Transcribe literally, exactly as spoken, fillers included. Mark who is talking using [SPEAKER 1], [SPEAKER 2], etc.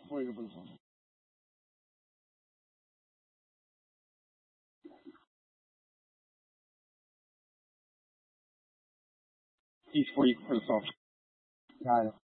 [SPEAKER 1] Where you put the phone? Each where you can put the phone. Got it.